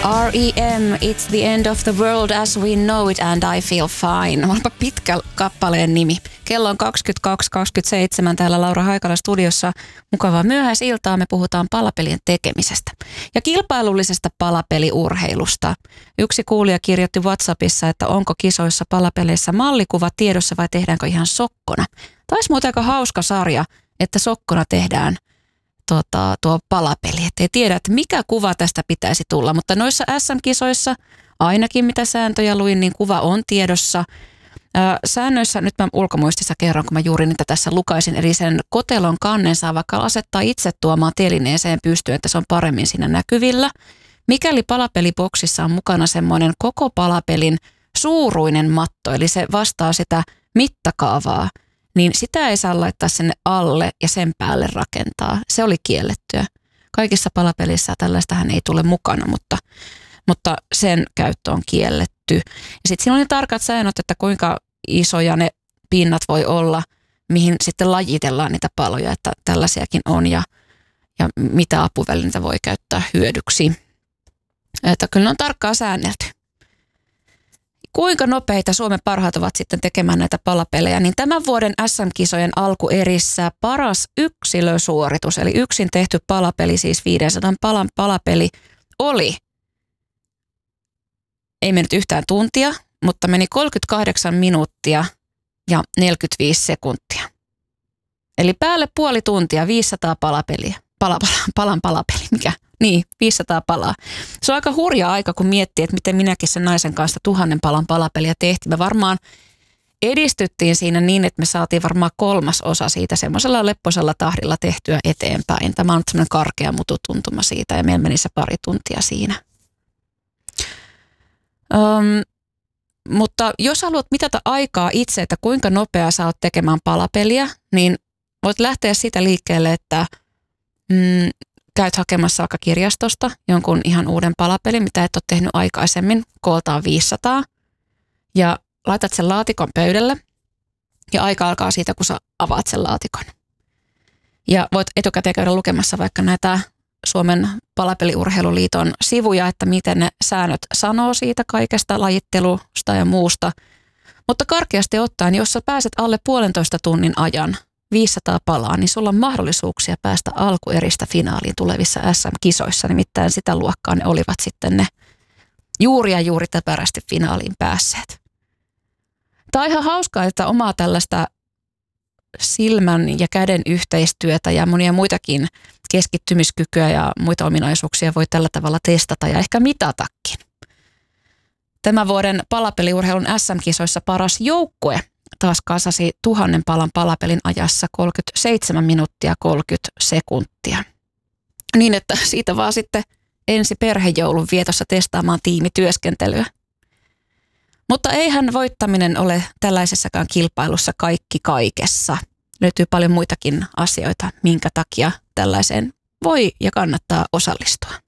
R.E.M. It's the end of the world as we know it and I feel fine. Onpa pitkä kappaleen nimi. Kello on 22.27 täällä Laura Haikala studiossa. Mukavaa myöhäisiltaa. Me puhutaan palapelien tekemisestä ja kilpailullisesta palapeliurheilusta. Yksi kuulija kirjoitti WhatsAppissa, että onko kisoissa palapeleissä mallikuva tiedossa vai tehdäänkö ihan sokkona. Taisi muuten aika hauska sarja, että sokkona tehdään tuo palapeli. Et ei tiedä, että mikä kuva tästä pitäisi tulla, mutta noissa SM-kisoissa ainakin mitä sääntöjä luin, niin kuva on tiedossa. Säännöissä, nyt mä ulkomuistissa kerron, kun mä juuri niitä tässä lukaisin, eli sen kotelon kannen saa vaikka asettaa itse tuomaan telineeseen pystyyn, että se on paremmin siinä näkyvillä. Mikäli palapeliboksissa on mukana semmoinen koko palapelin suuruinen matto, eli se vastaa sitä mittakaavaa, niin sitä ei saa laittaa sinne alle ja sen päälle rakentaa. Se oli kiellettyä. Kaikissa palapelissä tällaistähän ei tule mukana, mutta sen käyttö on kielletty. Ja sitten siinä on ne tarkat säännöt, että kuinka isoja ne pinnat voi olla, mihin sitten lajitellaan niitä paloja, että tällaisiakin on ja mitä apuvälineitä voi käyttää hyödyksi. Että kyllä ne on tarkkaan säännelty. Kuinka nopeita Suomen parhaat ovat sitten tekemään näitä palapelejä, niin tämän vuoden SM-kisojen alkuerissä paras yksilösuoritus, eli yksin tehty palapeli, siis 500 palan palapeli, ei mennyt yhtään tuntia, mutta meni 38 minuuttia ja 45 sekuntia. Eli päälle puoli tuntia 500 palapeliä. Palapeli, mikä? Niin, 500 palaa. Se on aika hurja aika, kun miettii, että miten minäkin sen naisen kanssa 1000 palan palapeliä tehtiin. Me varmaan edistyttiin siinä niin, että me saatiin varmaan 1/3 siitä semmoisella lepposella tahdilla tehtyä eteenpäin. Tämä on semmoinen karkea mututuntuma siitä ja meillä meni se pari tuntia siinä. Mutta jos haluat mitata aikaa itse, että kuinka nopeaa sä oot tekemään palapeliä, niin voit lähteä siitä liikkeelle, että käyt hakemassa vaikka kirjastosta jonkun ihan uuden palapelin, mitä et ole tehnyt aikaisemmin, kooltaan 500, ja laitat sen laatikon pöydälle, ja aika alkaa siitä, kun sä avaat sen laatikon. Ja voit etukäteen käydä lukemassa vaikka näitä Suomen palapeliurheiluliiton sivuja, että miten ne säännöt sanoo siitä kaikesta lajittelusta ja muusta. Mutta karkeasti ottaen, jos sä pääset alle 1,5 tunnin ajan 500 palaa, niin sulla on mahdollisuuksia päästä alkueristä finaaliin tulevissa SM-kisoissa. Nimittäin sitä luokkaa ne olivat sitten ne juuri täpärästi finaaliin päässeet. Tämä on ihan hauskaa, että omaa tällaista silmän ja käden yhteistyötä ja monia muitakin keskittymiskykyä ja muita ominaisuuksia voi tällä tavalla testata ja ehkä mitatakin. Tämän vuoden palapeliurheilun SM-kisoissa paras joukkue taas kasasi 1000 palan palapelin ajassa 37 minuuttia 30 sekuntia. Niin, että siitä vaan sitten ensi perhejoulun vietossa testaamaan tiimityöskentelyä. Mutta eihän voittaminen ole tällaisessakaan kilpailussa kaikki kaikessa. Löytyy paljon muitakin asioita, minkä takia tällaiseen voi ja kannattaa osallistua.